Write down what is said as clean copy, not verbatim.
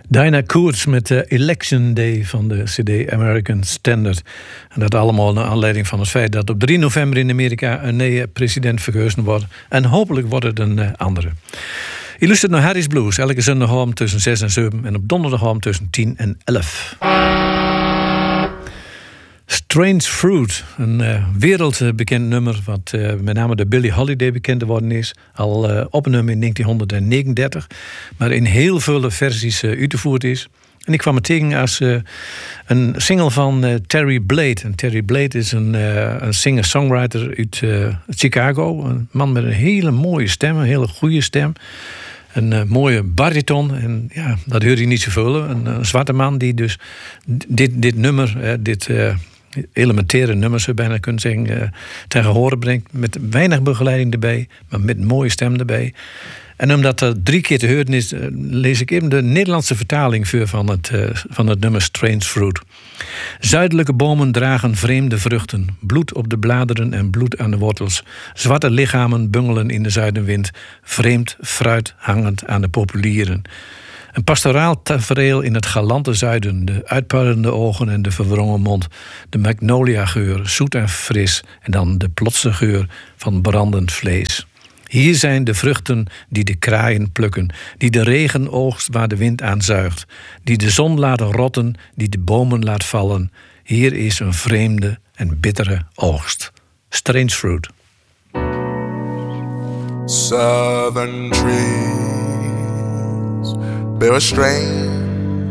Dinah Koerts met de Election Day van de CD American Standard. En dat allemaal naar aanleiding van het feit dat op 3 november in Amerika een nieuwe president verkozen wordt. En hopelijk wordt het een andere. Je luistert naar Harry's Blues, elke zondagavond tussen 6 en 7 en op donderdagavond tussen 10 en 11. Strange Fruit, een wereldbekend nummer wat met name de Billie Holiday bekend geworden is. Al opgenomen in 1939, maar in heel veel versies uitgevoerd is. En ik kwam het tegen als een single van Terry Blade. En Terry Blade is een singer-songwriter uit Chicago. Een man met een hele mooie stem, een hele goede stem. Een mooie bariton. En ja, dat hoor je niet zoveel. Een zwarte man die dus dit nummer, elementaire nummers, zou je bijna kunnen zeggen, ten gehore brengt. Met weinig begeleiding erbij, maar met een mooie stem erbij. En omdat dat 3 keer te horen is, lees ik even de Nederlandse vertaling voor van het nummer Strange Fruit. Zuidelijke bomen dragen vreemde vruchten. Bloed op de bladeren en bloed aan de wortels. Zwarte lichamen bungelen in de zuidenwind. Vreemd fruit hangend aan de populieren. Een pastoraal tafereel in het galante zuiden. De uitpuilende ogen en de verwrongen mond. De magnolia-geur, zoet en fris. En dan de plotse geur van brandend vlees. Hier zijn de vruchten die de kraaien plukken. Die de regen oogst waar de wind aan zuigt. Die de zon laten rotten, die de bomen laat vallen. Hier is een vreemde en bittere oogst. Strange Fruit. Southern trees bear a strange